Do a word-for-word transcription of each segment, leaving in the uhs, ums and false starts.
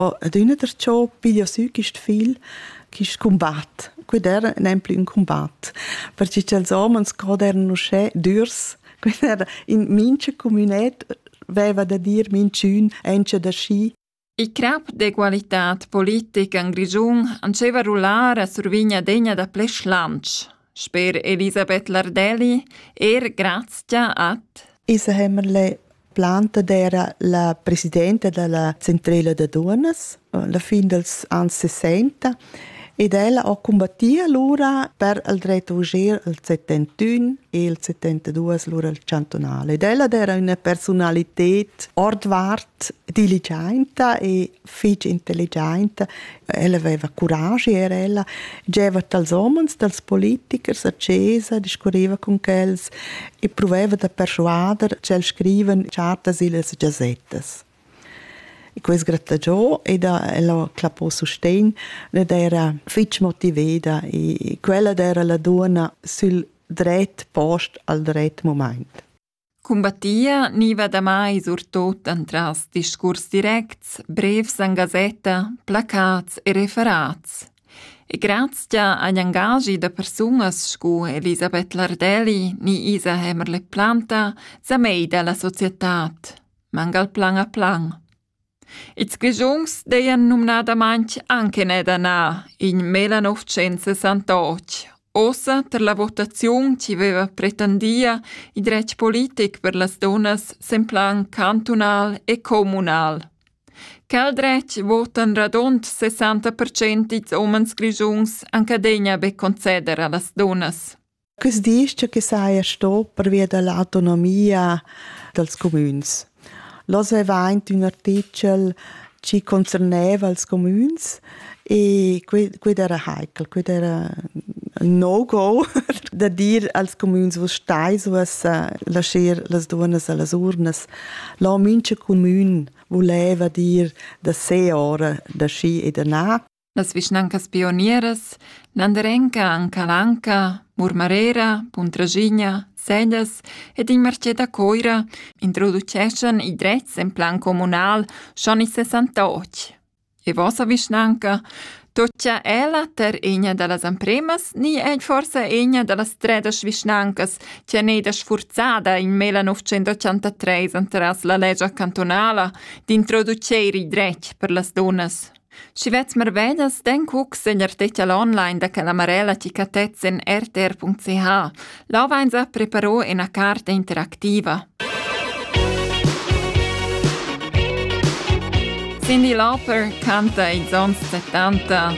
Ad una der ciò piglio su chist fil, chist combat. Quid era nempli un combat. Perché c'els omens cod erano usce durs, quid era in mince comunet veva da dir minciun ence da sci. I crap d'egualitat politica in Grigiun anceva rullare a survigna degna da plesch lanch. Sper Elisabeth Lardelli er grazia at. Isa hemmerle planta era la presidente della centrale de Duonas, la fin dels anni sessenta, ed ella ha combattia l'ora per il dritto uscire il settantuno e il settantadue l'ora il cantonale. Ed ella era una personalità ordvart, diligente e fitch intelligente. Ella aveva coraggio, era ella geva tals homens, tals politikers accesa, discorreva con quels e proveva da persuader che scriven chartas e le gazettes. E questo grattagiò ed ella clapò sostegno ed era fitch motivata e quella era la donna sul dret post al dret moment. Combattia niva da mai sur tot antras discurs directs, brevs en gazetta, placats e referats. E grazie agli engaggi da personas scu Elisabeth Lardelli ni Isa Hemmerle planta sa mei della societat, mangal plan a plan. Ils Grigiungs deien numnada manch anche ne da na in millenovecentosessantotto, ossa per la votazione ci aveva pretendia i dret politic per las donnas sem plan cantonal e comunal. Quel dret votan radont sessanta per cento ils omens Grigiungs anche degna be concedere las donnas. Quis dice che saia sto per via dell'autonomia dels communs. Los aveva un articolo che concerneva els communs e quid era heikel, quid era no-go da dir als communs wo stais was lasciar las donnas a las urnas. La mince commun voleva dir da se ora da sci e da na. Las visnancas pionieras, Nanderenca, Ancalanca, Murmarera, Puntraginha, Sedas ed in Marceda Coira introducescen i drets en plan comunal schon in sessantotto. E vossa visnanca, toccia ella ter egna dallas empremas ni eg forsa egna dallas tredas visnancas che neda sforzada in millenovecentottantatré antras la legge cantonala d'introducere i drets per las donnas. Si vets mervedas den cux en artikel online da che la Marella ci catez in r t r punct c h. L'Avanza preparò una carta interattiva. Cyndi Lauper canta i zons settanta.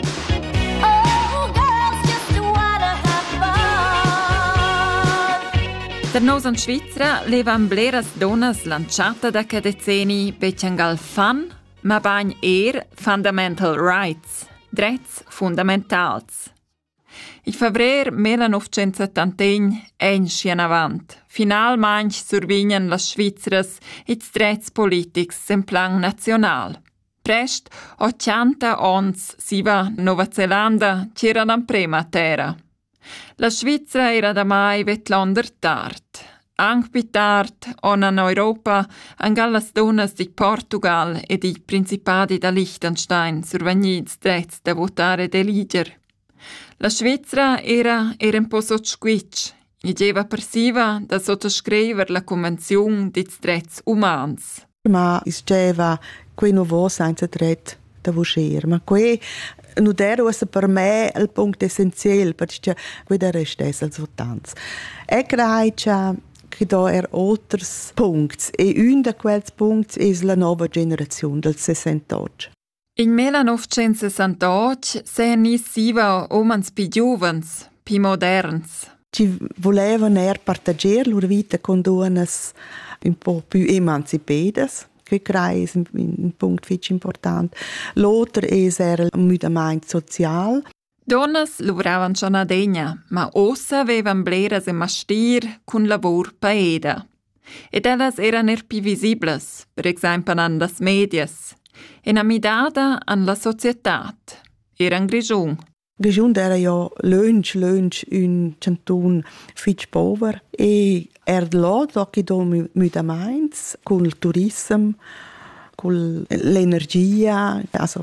Per nos in Svizzera levan bleras donas lanciata da che decenni becengal fan, ma bagn er fundamental rights, drets fundamentals. In febrer millenovecentsettantun ein scien avant. Finalmein survignan las Svizras its drets politics en plan national. Prest ottanta ons siva Nova Zelanda c'era l'emprema terra. La Svizra era da mai vetlonder tard. Anche più tard, on in Europa, anche le donne di Portugal e di Principati da Liechtenstein survegnits drets da votare ed eliger. La Svizzera era, era un po' sotsquitsch, e geva persiva da sottoscriver la Convenzione dei drets umans. Ma isgeva quei nuovo senza dret da voscer, ma quei non era per me il punto essenziale, perché quei era stesso als votantes. E credo che da er alters punts e un de quels punts es la nova generazione del sessantotto. In millenovecentosessantotto se siva omens pi giuvens, pi moderns. Ci volevan er partager lur vita con donnas un po' più emancipadas, che crei es un, un punct fitch important. L'altro es er il mudament social. Donnas lavoravan schon a degna, ma ossa avevan bleras e mastir cun lavur paeda. Ed ellas eran er pi visiblas, per exempel an las medias, en amidada an la societat. Eran Grigiun. Grigiun era ja lunch, lunch un canton fitch pover e er là, doc i do mudaments, cun il turism, con l'energia, also